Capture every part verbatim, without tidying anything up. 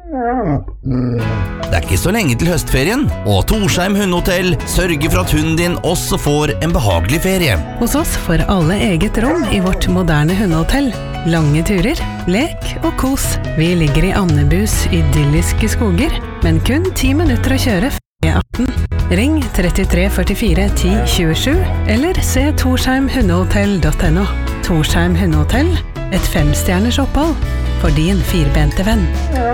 Det er ikke så lenge til høstferien, og Torsheim Hundehotell sørger for at hunden din også får en behagelig ferie. Hos oss får alle eget rom i vårt moderne hundehotell. Lange turer, lek og kos. Vi ligger i Andebus idylliske skoger, men kun ti minutter å kjøre fra E atten. Ring trettitre førtifire ti tjuesju, eller se torsheim hundehotell punktum no. Torsheim Hundehotell, et femstjerners opphold for din firbente venn.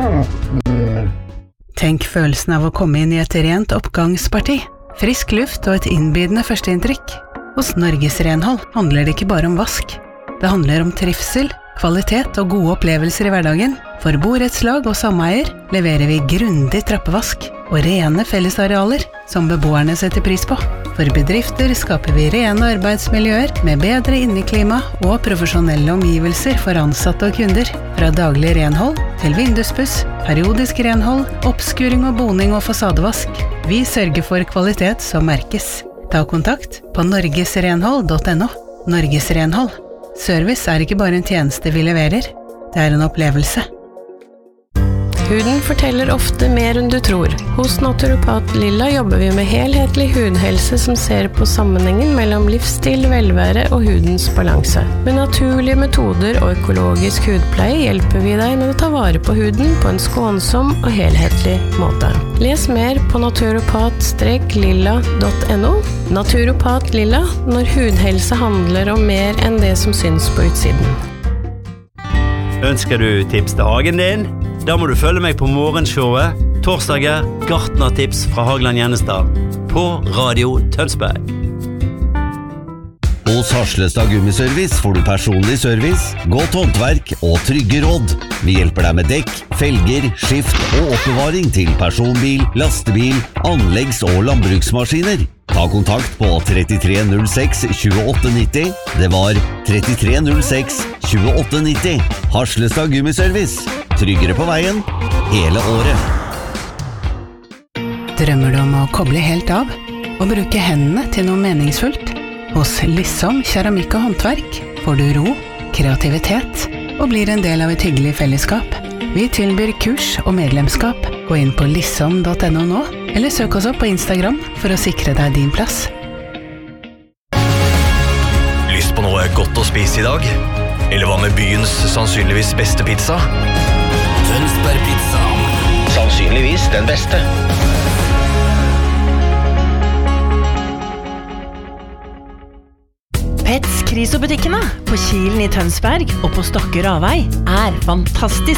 Tenk følelsen av å komme inn i et rent oppgangsparti. Frisk luft og et innbydende førsteinntrykk. Hos Norges Renhold handler det ikke bare om vask. Det handler om trivsel, kvalitet og gode opplevelser i hverdagen. For borettslag og sameier leverer vi grundig trappevask og rene fellesarealer som beboerne setter pris på. For bedrifter skaper vi rene arbeidsmiljøer med bedre inneklima og profesjonelle omgivelser for ansatte og kunder. Fra daglig renhold til vinduspuss, periodisk renhold, oppskuring og boning og fasadevask. Vi sørger for kvalitet som merkes. Ta kontakt på norgesrenhold punktum no. Norges Renhold. Service er ikke bare en tjeneste vi leverer, det er en opplevelse. Huden forteller ofte mer enn du tror. Hos Naturopat Lilla jobber vi med helhetlig hudhelse som ser på sammenhengen mellom livsstil, velvære og hudens balanse. Med naturlige metoder og økologisk hudpleie hjelper vi deg med å ta vare på huden på en skånsom og helhetlig måte. Les mer på naturopat lilla punktum no. Naturopat Lilla, når hudhelse handler om mer enn det som syns på utsiden. Ønsker du tips til hagen din? Da må du følge meg på morgenshowet torsdager gartnertips fra Hagland Gjennestad på Radio Tønsberg. Hos Harslestad Gummiservice får du personlig service, godt håndverk og trygge råd. Vi hjelper deg med dekk, felger, skift og oppbevaring til personbil, lastebil, anleggs- og landbruksmaskiner. Ta kontakt på trettitre null seks tjueåtte nitti. Det var trettitre null seks tjueåtte nitti. Harslestad Gummiservice. Tryggere på veien hele året. Drømmer du om å koble helt av og bruke hendene til noe meningsfullt? Hos Lissom keramikk og håndverk får du ro, kreativitet og blir en del av et hyggelig fellesskap. Vi tilbyr kurs og medlemskap. Gå inn på lissom punktum no nå, eller søk oss opp på Instagram for å sikre deg din plass. Lyst på noe godt å spise i dag? Eller hva med byens sannsynligvis beste pizza? Tønsberg Pizza. Sannsynligvis den beste. Pets Kriso-butikkene på Kilen i Tønsberg og på Stokke Ravei er fantastisk